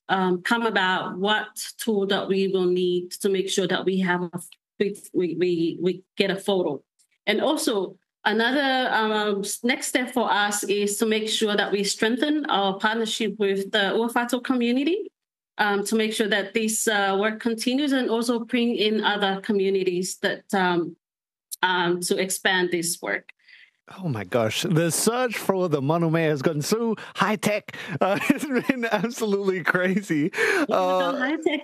come about what tool that we will need to make sure that we have we get a photo. And also another next step for us is to make sure that we strengthen our partnership with the Uafato community to make sure that this work continues, and also bring in other communities that to expand this work. Oh my gosh, the search for the Manumea has gotten so high tech. It's been absolutely crazy. High tech.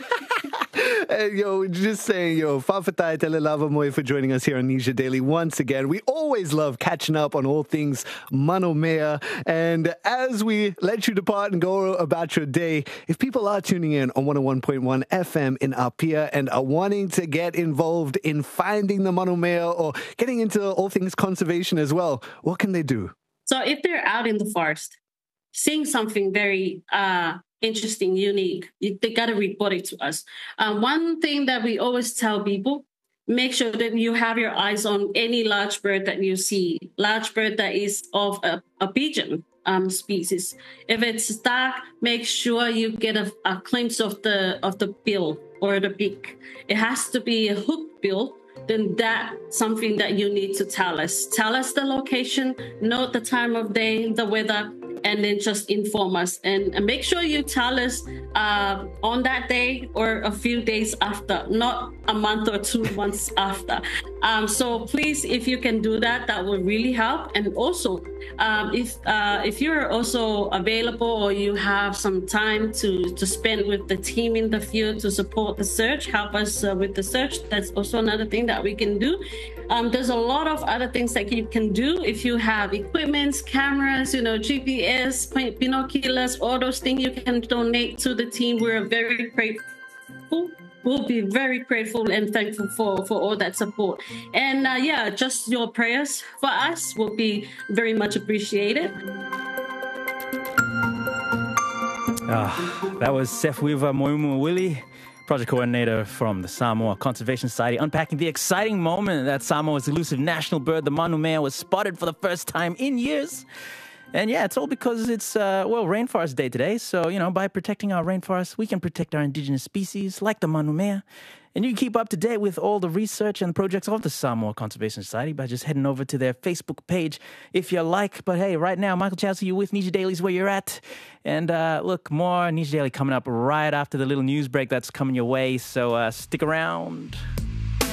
Just saying, Fafatai Telelava Moe for joining us here on Nija Daily once again. We always love catching up on all things Manumea. And as we let you depart and go about your day, if people are tuning in on 101.1 FM in Apia and are wanting to get involved in finding the Manumea or getting into all things conservation as well, what can they do? So if they're out in the forest, seeing something very interesting, unique, they got to report it to us. One thing that we always tell people, make sure that you have your eyes on any large bird that you see, large bird that is of a pigeon species. If it's dark, make sure you get a glimpse of the bill or the beak. It has to be a hooked bill. Then that's something that you need to tell us. Tell us the location, note the time of day, the weather, and then just inform us. And make sure you tell us on that day or a few days after, not a month or 2 months after. So please, if you can do that, that will really help. And also, if you're also available or you have some time to spend with the team in the field to support the search, help us with the search, that's also another thing that we can do. There's a lot of other things that you can do. If you have equipments, cameras, GPS, binoculars, all those things you can donate to the team. We're very grateful. We'll be very grateful and thankful for all that support. And just your prayers for us will be very much appreciated. That was Sefwiva Moimuawili, project coordinator from the Samoa Conservation Society, unpacking the exciting moment that Samoa's elusive national bird, the Manumea, was spotted for the first time in years. And it's all because it's, Rainforest Day today. So, by protecting our rainforests, we can protect our indigenous species like the Manumea. And you can keep up to date with all the research and projects of the Samoa Conservation Society by just heading over to their Facebook page if you like. But hey, right now, Michael Chelsea, you with Nija Daily's where you're at. And look, more Nija Daily coming up right after the little news break that's coming your way. So stick around.